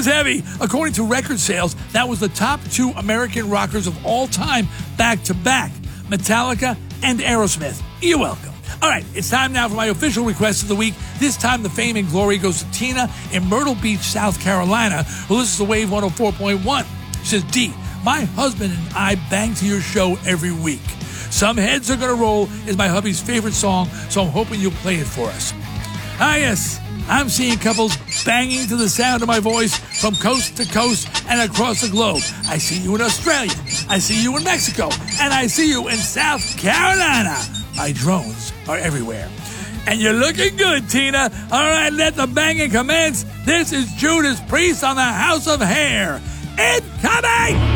was heavy. According to record sales, that was the top 2 American rockers of all time, back to back. Metallica and Aerosmith. You're welcome. All right, it's time now for my official request of the week. This time the fame and glory goes to Tina in Myrtle Beach, South Carolina, who listens to Wave 104.1. She says, D, my husband and I bang to your show every week. Some Heads Are Gonna Roll is my hubby's favorite song, so I'm hoping you'll play it for us. Ah, yes, I'm seeing couples banging to the sound of my voice from coast to coast and across the globe. I see you in Australia, I see you in Mexico, and I see you in South Carolina. My drones are everywhere. And you're looking good, Tina. All right, let the banging commence. This is Judas Priest on the House of Hair. Incoming!